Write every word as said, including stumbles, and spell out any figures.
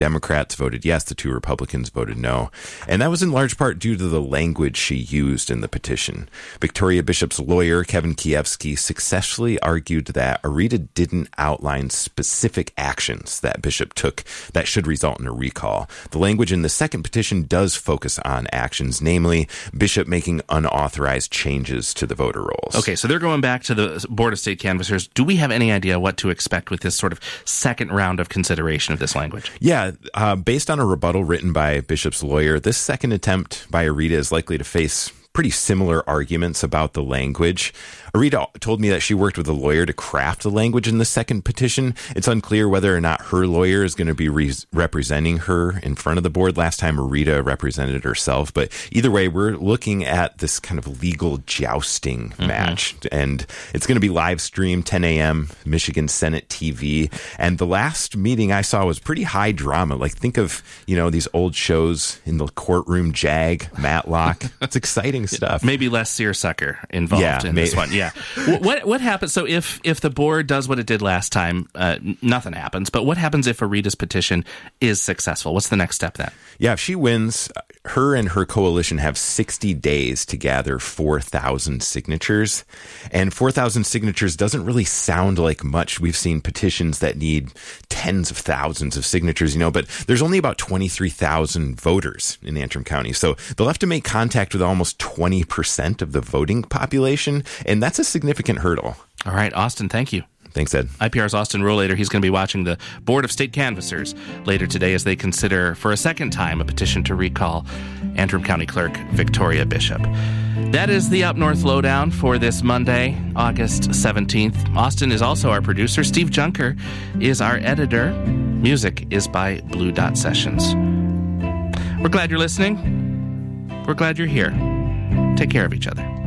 Democrats voted yes, the two Republicans voted no. And that was in large part due to the language she used in the petition. Victoria Bishop's lawyer, Kevin Kievsky, successfully argued that Areta didn't outline specific actions that Bishop took that should result in a recall. The language in the second petition does focus on actions, namely Bishop making unauthorized changes to the voter rolls. Okay, so they're going back to the Board of State Canvassers. Do we have any idea what to expect with this sort of second round of consideration of this language? Yeah, uh, based on a rebuttal written by Bishop's lawyer, this second attempt by Areta is likely to face pretty similar arguments about the language. Areta told me that she worked with a lawyer to craft the language in the second petition. It's unclear whether or not her lawyer is going to be re- representing her in front of the board. Last time Areta represented herself. But either way, we're looking at this kind of legal jousting mm-hmm. match. And it's going to be live streamed ten a.m., Michigan Senate T V. And the last meeting I saw was pretty high drama. Like, think of, you know, these old shows in the courtroom, Jag, Matlock. It's exciting stuff. Maybe less seersucker involved yeah, in may- this one. Yeah. What what happens? So if if the board does what it did last time, uh, nothing happens. But what happens if Areta's petition is successful? What's the next step then? Yeah, if she wins, her and her coalition have sixty days to gather four thousand signatures. And four thousand signatures doesn't really sound like much. We've seen petitions that need tens of thousands of signatures, you know, but there's only about twenty-three thousand voters in Antrim County. So they'll have to make contact with almost twenty percent of the voting population. And that's a significant hurdle. All right, Austin, thank you. Thanks, Ed. I P R's Austin Rohlater. He's going to be watching the Board of State Canvassers later today as they consider for a second time a petition to recall Antrim County Clerk Victoria Bishop. That is the Up North Lowdown for this Monday, August seventeenth. Austin is also our producer. Steve Junker is our editor. Music is by Blue Dot Sessions. We're glad you're listening. We're glad you're here. Take care of each other.